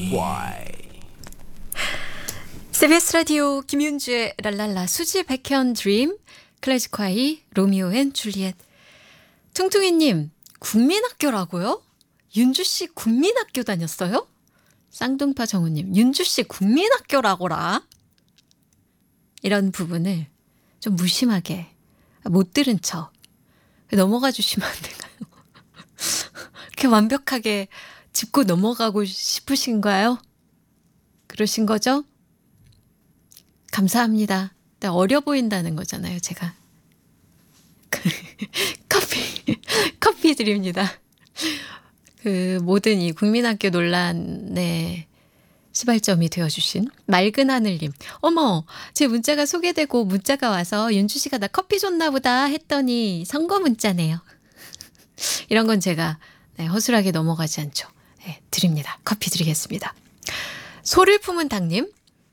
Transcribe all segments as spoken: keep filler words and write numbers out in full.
Why? 씨비에스 라디오 김윤주의 랄랄라 수지 백현 드림 클래식화이 로미오 앤 줄리엣. 퉁퉁이님 국민학교라고요? 윤주씨 국민학교 다녔어요? 쌍둥파 정우님 윤주씨 국민학교라고라. 이런 부분을 좀 무심하게 못 들은 척 넘어가 주시면 안 될까요? 이렇게 완벽하게 짚고 넘어가고 싶으신가요? 그러신 거죠? 감사합니다. 어려 보인다는 거잖아요, 제가. 커피, 커피 드립니다. 그 모든 이 국민학교 논란의 시발점이 되어주신 맑은 하늘님. 어머, 제 문자가 소개되고 문자가 와서 윤주 씨가 나 커피 줬나 보다 했더니 선거 문자네요. 이런 건 제가 네, 허술하게 넘어가지 않죠. 네, 드립니다. 커피 드리겠습니다. 소를 품은 닭님.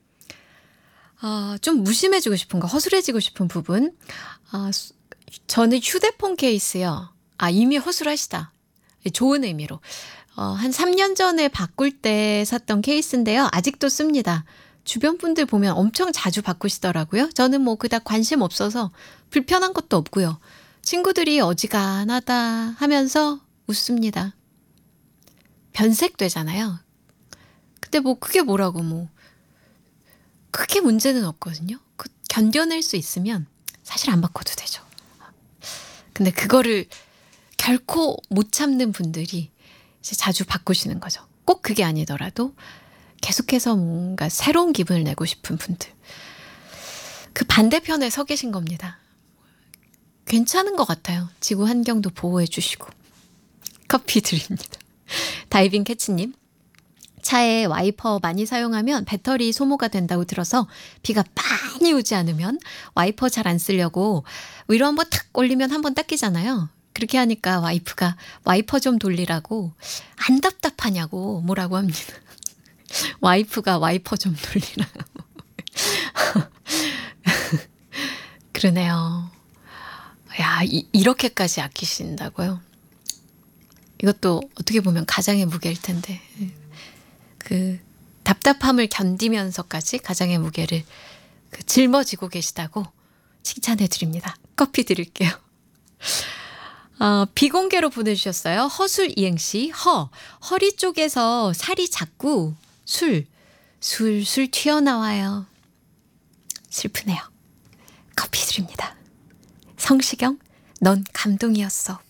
어, 좀 무심해지고 싶은 거, 허술해지고 싶은 부분. 어, 저는 휴대폰 케이스요. 아, 이미 허술하시다. 좋은 의미로. 어, 한 삼 년 전에 바꿀 때 샀던 케이스인데요. 아직도 씁니다. 주변 분들 보면 엄청 자주 바꾸시더라고요. 저는 뭐 그닥 관심 없어서 불편한 것도 없고요. 친구들이 어지간하다 하면서 웃습니다. 변색되잖아요. 근데 뭐 그게 뭐라고 뭐 크게 문제는 없거든요. 그 견뎌낼 수 있으면 사실 안 바꿔도 되죠. 근데 그거를 결코 못 참는 분들이 이제 자주 바꾸시는 거죠. 꼭 그게 아니더라도 계속해서 뭔가 새로운 기분을 내고 싶은 분들. 그 반대편에 서 계신 겁니다. 괜찮은 것 같아요. 지구 환경도 보호해 주시고. 커피 드립니다. 다이빙 캐치님. 차에 와이퍼 많이 사용하면 배터리 소모가 된다고 들어서 비가 많이 오지 않으면 와이퍼 잘 안 쓰려고 위로 한번 탁 올리면 한번 닦이잖아요. 그렇게 하니까 와이프가 와이퍼 좀 돌리라고 안 답답하냐고 뭐라고 합니다. 와이프가 와이퍼 좀 돌리라고. 그러네요. 야, 이, 이렇게까지 아끼신다고요? 이것도 어떻게 보면 가장의 무게일 텐데. 그 답답함을 견디면서까지 가장의 무게를 그 짊어지고 계시다고 칭찬해 드립니다. 커피 드릴게요. 어, 비공개로 보내주셨어요. 허술 이행시. 허. 허리 쪽에서 살이 자꾸 술, 술술 튀어나와요. 슬프네요. 커피 드립니다. 성시경, 넌 감동이었어.